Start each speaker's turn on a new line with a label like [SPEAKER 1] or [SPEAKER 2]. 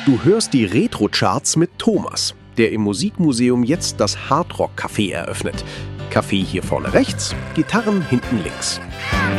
[SPEAKER 1] Du hörst die Retro-Charts mit Thomas, der im Musikmuseum jetzt das Hardrock Café eröffnet. Café hier vorne rechts, Gitarren hinten links.